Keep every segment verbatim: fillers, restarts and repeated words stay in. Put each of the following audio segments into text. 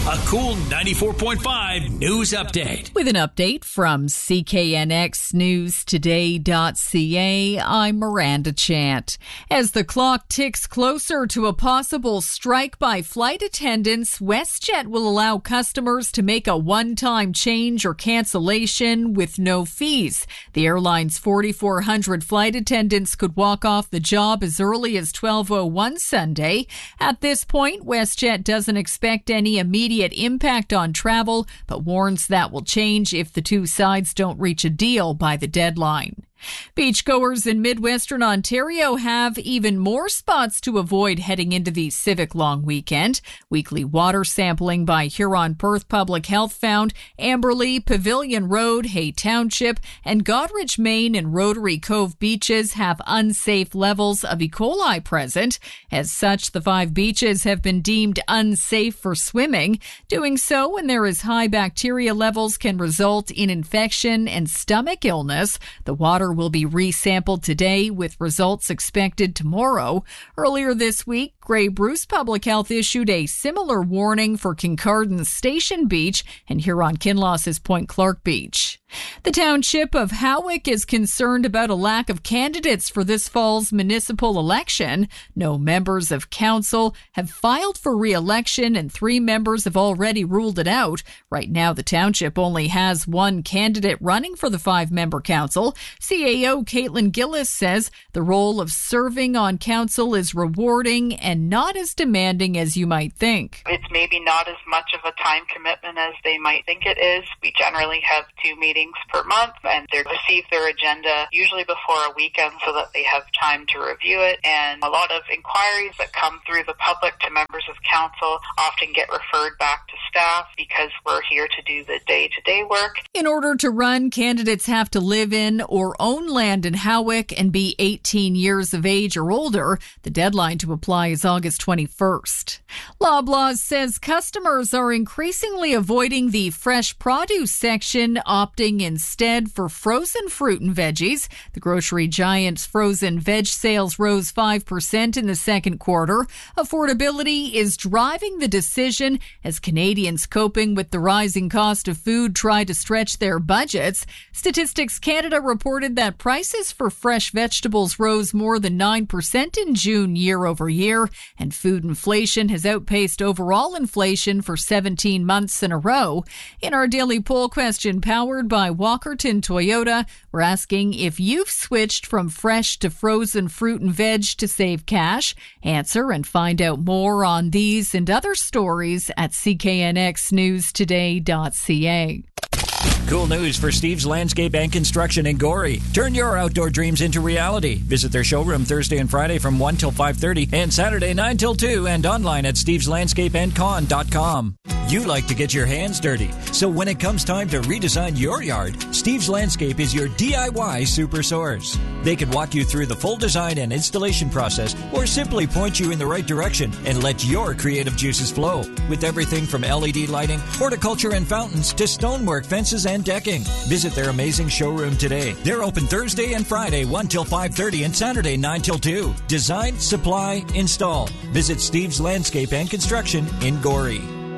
A cool ninety-four point five news update. With an update from C K N X News Today dot C A, I'm Miranda Chant. As the clock ticks closer to a possible strike by flight attendants, WestJet will allow customers to make a one-time change or cancellation with no fees. The airline's forty-four hundred flight attendants could walk off the job as early as twelve oh one Sunday. At this point, WestJet doesn't expect any immediate impact on travel, but warns that will change if the two sides don't reach a deal by the deadline. Beachgoers in Midwestern Ontario have even more spots to avoid heading into the Civic Long Weekend. Weekly water sampling by Huron-Perth Public Health found Amberley, Pavilion Road, Hay Township, and Goderich, Maine and Rotary Cove beaches have unsafe levels of E. coli present. As such, the five beaches have been deemed unsafe for swimming. Doing so when there is high bacteria levels can result in infection and stomach illness. The water will be resampled today with results expected tomorrow. Earlier this week, Grey Bruce Public Health issued a similar warning for Kincardine Station Beach and Huron-Kinloss's Point Clark Beach. The township of Howick is concerned about a lack of candidates for this fall's municipal election. No members of council have filed for re-election and three members have already ruled it out. Right now, the township only has one candidate running for the five-member council. C A O Caitlin Gillis says the role of serving on council is rewarding and not as demanding as you might think. It's maybe not as much of a time commitment as they might think it is. We generally have two meetings per month, and they receive their agenda usually before a weekend so that they have time to review it. And a lot of inquiries that come through the public to members of council often get referred back to staff because we're here to do the day-to-day work. In order to run, candidates have to live in or own land in Howick and be eighteen years of age or older. The deadline to apply is August twenty-first. Loblaws says customers are increasingly avoiding the fresh produce section, opting instead for frozen fruit and veggies. The grocery giant's frozen veg sales rose five percent in the second quarter. Affordability is driving the decision as Canadians coping with the rising cost of food try to stretch their budgets. Statistics Canada reported that prices for fresh vegetables rose more than nine percent in June year over year, and food inflation has outpaced overall inflation for seventeen months in a row. In our daily poll question powered by Walkerton Toyota, we're asking if you've switched from fresh to frozen fruit and veg to save cash. Answer and find out more on these and other stories at C K N X News Today dot C A. Cool news for Steve's Landscape and Construction in Gorey. Turn your outdoor dreams into reality. Visit their showroom Thursday and Friday from one till five thirty and Saturday nine till two and online at steves landscape and con dot com. You like to get your hands dirty, so when it comes time to redesign your yard, Steve's Landscape is your D I Y super source. They can walk you through the full design and installation process or simply point you in the right direction and let your creative juices flow. With everything from L E D lighting, horticulture and fountains to stonework, fences, and decking. Visit their amazing showroom today. They're open Thursday and Friday one till five thirty and Saturday nine till two. Design, supply, install. Visit Steve's Landscape and Construction in Gorey.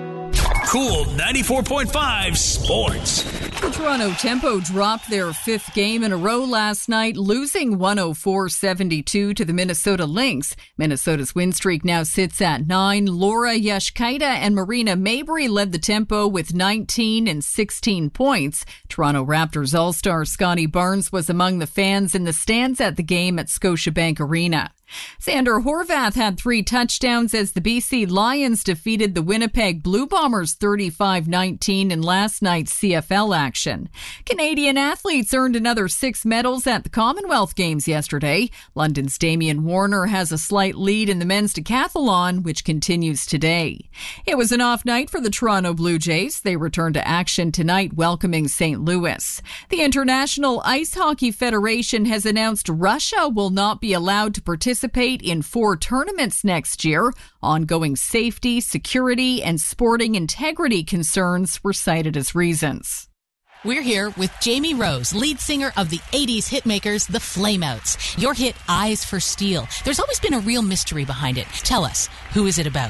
Cool ninety-four point five Sports. The Toronto Tempo dropped their fifth game in a row last night, losing one oh four seventy-two to the Minnesota Lynx. Minnesota's win streak now sits at nine. Laura Yashkaita and Marina Mabry led the Tempo with nineteen and sixteen points. Toronto Raptors All-Star Scotty Barnes was among the fans in the stands at the game at Scotiabank Arena. Xander Horvath had three touchdowns as the B C Lions defeated the Winnipeg Blue Bombers thirty-five nineteen in last night's C F L action. Canadian athletes earned another six medals at the Commonwealth Games yesterday. London's Damian Warner has a slight lead in the men's decathlon, which continues today. It was an off night for the Toronto Blue Jays. They return to action tonight, welcoming Saint Louis. The International Ice Hockey Federation has announced Russia will not be allowed to participate in four tournaments next year. Ongoing safety, security, and sporting integrity concerns were cited as reasons. We're here with Jamie Rose, lead singer of the eighties hitmakers, the Flameouts. Your hit, Eyes for Steel. There's always been a real mystery behind it. Tell us, who is it about?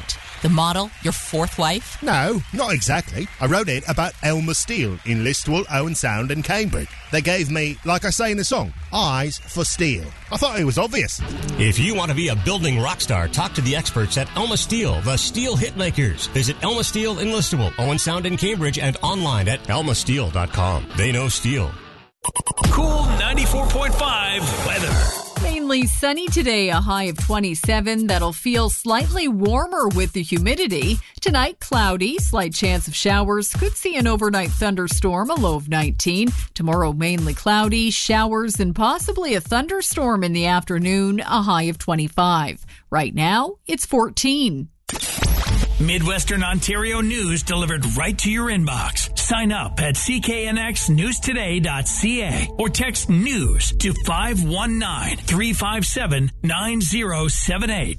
The model, your fourth wife? No, not exactly. I wrote it about Elmer Steele in Listowel, Owen Sound and Cambridge. They gave me, like I say in the song, eyes for steel. I thought it was obvious. If you want to be a building rock star, talk to the experts at Elma Steel, the Steel Hitmakers. Visit Elma Steel in Listowel, Owen Sound in Cambridge, and online at elma steel dot com. They know steel. Cool ninety-four point five weather. Mainly sunny today, a high of twenty-seven. That'll feel slightly warmer with the humidity. Tonight, cloudy, slight chance of showers. Could see an overnight thunderstorm, a low of nineteen. Tomorrow, mainly cloudy, showers, and possibly a thunderstorm in the afternoon, a high of twenty-five. Right now, it's fourteen. Midwestern Ontario news delivered right to your inbox. Sign up at c k n x news today dot c a or text news to five one nine, three five seven, nine zero seven eight.